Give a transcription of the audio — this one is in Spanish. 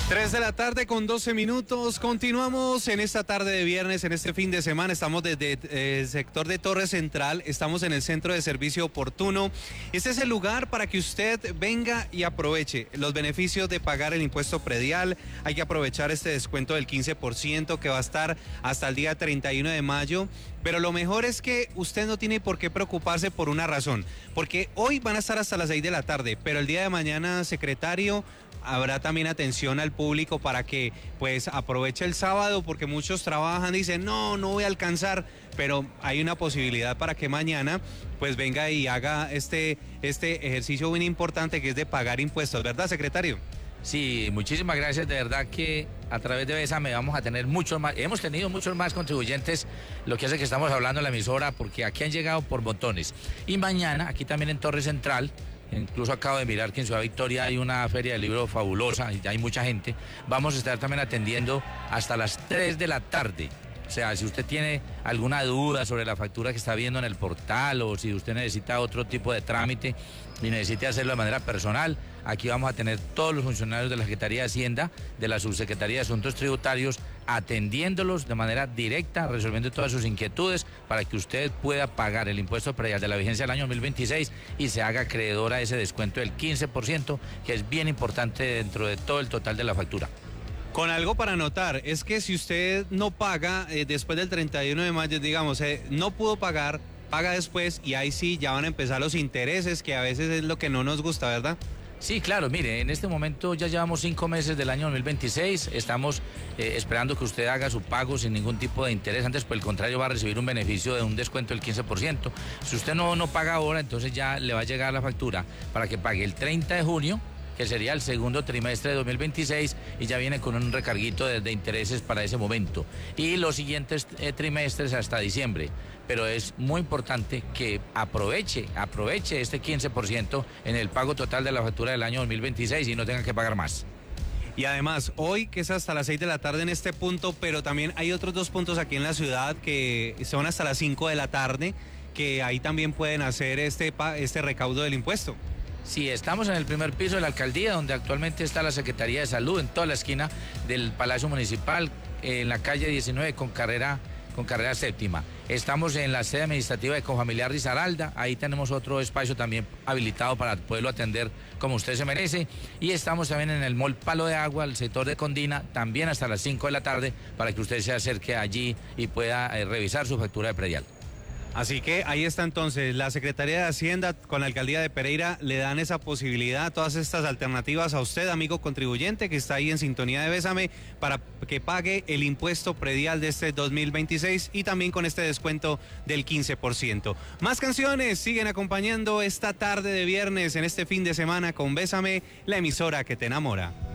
3 de la tarde con 12 minutos. Continuamos en esta tarde de viernes, en este fin de semana. Estamos desde el sector de Torre Central. Estamos en el centro de servicio oportuno. Este es el lugar para que usted venga y aproveche los beneficios de pagar el impuesto predial. Hay que aprovechar este descuento del 15% que va a estar hasta el día 31 de mayo. Pero lo mejor es que usted no tiene por qué preocuparse por una razón. Porque hoy van a estar hasta las 6 de la tarde, pero el día de mañana, secretario, habrá también atención al público para que pues aproveche el sábado, porque muchos trabajan y dicen no voy a alcanzar, pero hay una posibilidad para que mañana pues venga y haga este ejercicio bien importante que es de pagar impuestos, ¿verdad, secretario? Sí, muchísimas gracias, de verdad que a través de Bésame vamos a tener muchos más, hemos tenido muchos más contribuyentes, lo que hace que estamos hablando en la emisora, porque aquí han llegado por montones. Y mañana, aquí también en Torre Central, incluso acabo de mirar que en Ciudad Victoria hay una feria del libro fabulosa y hay mucha gente. Vamos a estar también atendiendo hasta las 3 de la tarde. O sea, si usted tiene alguna duda sobre la factura que está viendo en el portal o si usted necesita otro tipo de trámite y necesite hacerlo de manera personal, aquí vamos a tener todos los funcionarios de la Secretaría de Hacienda, de la Subsecretaría de Asuntos Tributarios, atendiéndolos de manera directa, resolviendo todas sus inquietudes para que usted pueda pagar el impuesto predial de la vigencia del año 2026 y se haga acreedor a ese descuento del 15%, que es bien importante dentro de todo el total de la factura. Con algo para anotar, es que si usted no paga después del 31 de mayo, digamos, no pudo pagar, paga después y ahí sí ya van a empezar los intereses, que a veces es lo que no nos gusta, ¿verdad? Sí, claro, mire, en este momento ya llevamos 5 meses del año 2026, estamos esperando que usted haga su pago sin ningún tipo de interés, antes por el contrario va a recibir un beneficio de un descuento del 15%. Si usted no paga ahora, entonces ya le va a llegar la factura para que pague el 30 de junio, que sería el segundo trimestre de 2026, y ya viene con un recarguito de intereses para ese momento. Y los siguientes trimestres hasta diciembre. Pero es muy importante que aproveche este 15% en el pago total de la factura del año 2026 y no tenga que pagar más. Y además, hoy que es hasta las 6 de la tarde en este punto, pero también hay otros 2 puntos aquí en la ciudad que son hasta las 5 de la tarde, que ahí también pueden hacer este recaudo del impuesto. Sí, estamos en el primer piso de la alcaldía, donde actualmente está la Secretaría de Salud, en toda la esquina del Palacio Municipal, en la calle 19 con carrera séptima. Estamos en la sede administrativa de Confamiliar Risaralda, ahí tenemos otro espacio también habilitado para poderlo atender como usted se merece. Y estamos también en el Mall Palo de Agua, el sector de Condina, también hasta las 5 de la tarde, para que usted se acerque allí y pueda revisar su factura de predial. Así que ahí está entonces, la Secretaría de Hacienda con la Alcaldía de Pereira le dan esa posibilidad, todas estas alternativas a usted, amigo contribuyente, que está ahí en sintonía de Bésame, para que pague el impuesto predial de este 2026 y también con este descuento del 15%. Más canciones siguen acompañando esta tarde de viernes en este fin de semana con Bésame, la emisora que te enamora.